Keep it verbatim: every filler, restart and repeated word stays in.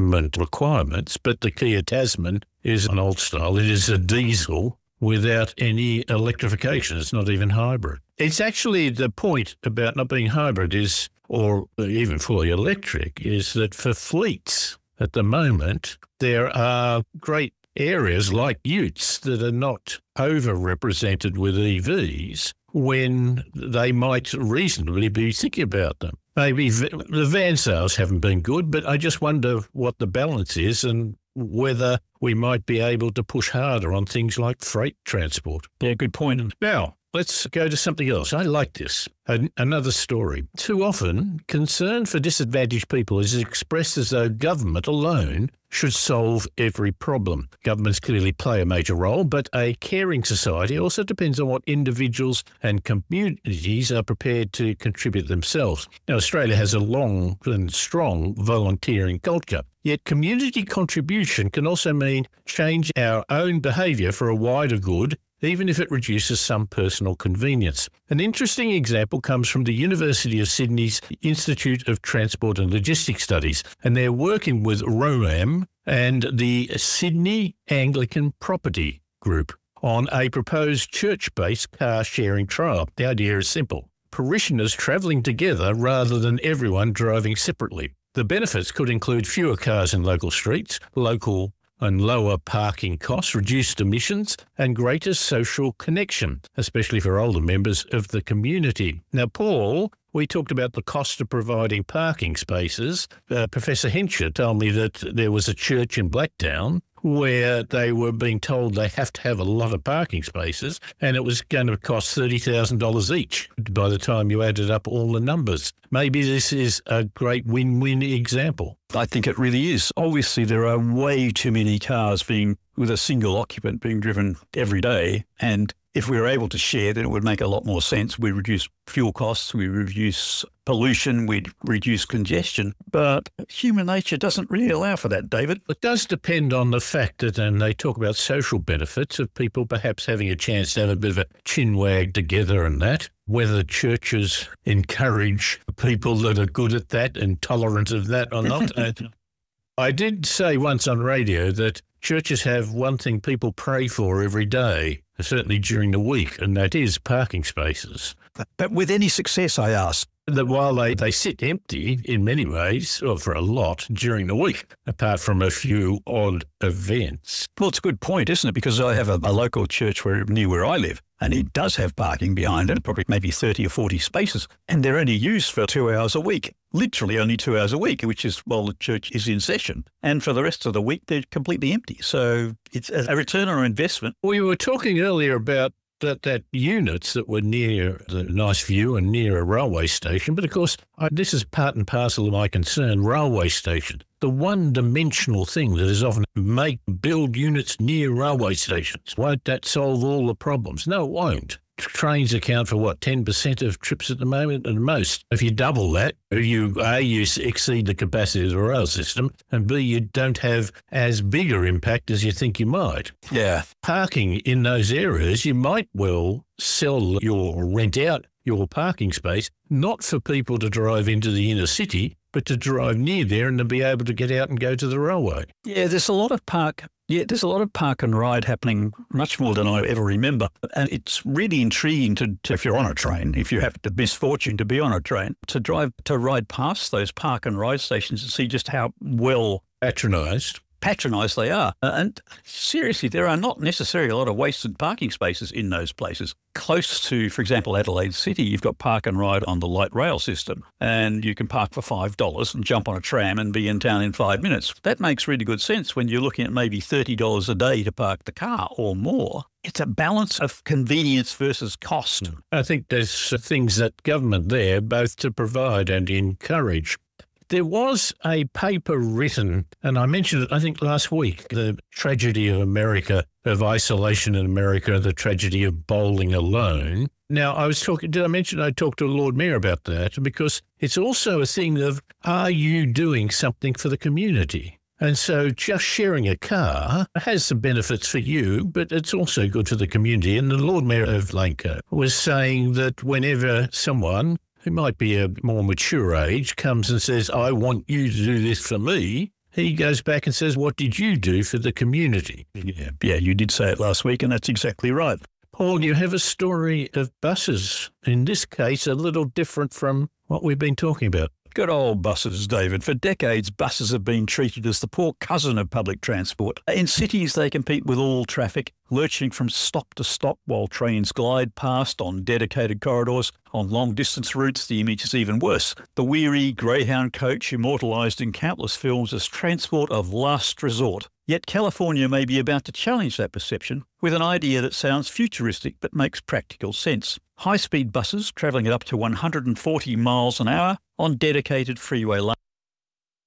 government requirements, but the Kia Tasman is an old style. It is a diesel without any electrification. It's not even hybrid. It's actually the point about not being hybrid is, or even fully electric, is that for fleets at the moment, there are great areas like utes that are not overrepresented with E Vs when they might reasonably be thinking about them. Maybe the van sales haven't been good, but I just wonder what the balance is and whether we might be able to push harder on things like freight transport. Yeah, good point. Now, let's go to something else. I like this. An- another story. Too often, concern for disadvantaged people is expressed as though government alone should solve every problem. Governments clearly play a major role, but a caring society also depends on what individuals and communities are prepared to contribute themselves. Now, Australia has a long and strong volunteering culture. Yet community contribution can also mean change our own behaviour for a wider good, even if it reduces some personal convenience. An interesting example comes from the University of Sydney's Institute of Transport and Logistics Studies, and they're working with ROAM and the Sydney Anglican Property Group on a proposed church-based car-sharing trial. The idea is simple: parishioners travelling together rather than everyone driving separately. The benefits could include fewer cars in local streets, local and lower parking costs, reduced emissions, and greater social connection, especially for older members of the community. Now, Paul, we talked about the cost of providing parking spaces. Uh, Professor Hinscher told me that there was a church in Blacktown where they were being told they have to have a lot of parking spaces, and it was going to cost thirty thousand dollars each by the time you added up all the numbers. Maybe this is a great win-win example. I think it really is. Obviously, there are way too many cars being with a single occupant being driven every day, and if we were able to share, then it would make a lot more sense. We reduce fuel costs, we reduce pollution, we'd reduce congestion. But human nature doesn't really allow for that, David. It does depend on the fact that, and they talk about social benefits of people perhaps having a chance to have a bit of a chin wag together and that, whether churches encourage people that are good at that and tolerant of that or not. I did say once on radio that churches have one thing people pray for every day, certainly during the week, and that is parking spaces. But with any success, I ask. That while they, they sit empty in many ways, or for a lot, during the week, apart from a few odd events. Well, it's a good point, isn't it? Because I have a, a local church where, near where I live, and it does have parking behind it, probably maybe thirty or forty spaces, and they're only used for two hours a week. Literally only two hours a week, which is while the church is in session. And for the rest of the week, they're completely empty. So it's a return on investment. We were talking earlier about that, that units that were near the nice view and near a railway station. But of course, I, this is part and parcel of my concern, railway station. The one-dimensional thing that is often make build units near railway stations. Won't that solve all the problems? No, it won't. Trains account for, what, ten percent of trips at the moment at most. If you double that, you A, you exceed the capacity of the rail system, and B, you don't have as big an impact as you think you might. Yeah. Parking in those areas, you might well sell your rent out your parking space, not for people to drive into the inner city, but to drive near there and to be able to get out and go to the railway. Yeah, there's a lot of park. Yeah, there's a lot of park and ride happening, much more than I ever remember. And it's really intriguing to, to, if you're on a train, if you have the misfortune to be on a train, to drive, to ride past those park and ride stations and see just how well patronised. patronised they are. Uh, and seriously, there are not necessarily a lot of wasted parking spaces in those places. Close to, for example, Adelaide City, you've got park and ride on the light rail system, and you can park for five dollars and jump on a tram and be in town in five minutes. That makes really good sense when you're looking at maybe thirty dollars a day to park the car or more. It's a balance of convenience versus cost. I think there's things that government there, both to provide and encourage. There was a paper written, and I mentioned it, I think, last week, The Tragedy of America, of Isolation in America, The Tragedy of Bowling Alone. Now, I was talking, did I mention I talked to Lord Mayor about that? Because it's also a thing of, are you doing something for the community? And so just sharing a car has some benefits for you, but it's also good for the community. And the Lord Mayor of Langco was saying that whenever someone who might be a more mature age comes and says, I want you to do this for me, he goes back and says, what did you do for the community? Yeah, yeah, you did say it last week, and that's exactly right. Paul, you have a story of buses, in this case a little different from what we've been talking about. Good old buses, David. For decades, buses have been treated as the poor cousin of public transport. In cities, they compete with all traffic, lurching from stop to stop while trains glide past on dedicated corridors. On long-distance routes, the image is even worse. The weary Greyhound coach immortalised in countless films as transport of last resort. Yet California may be about to challenge that perception with an idea that sounds futuristic but makes practical sense. High-speed buses travelling at up to one hundred forty miles an hour on dedicated freeway lanes.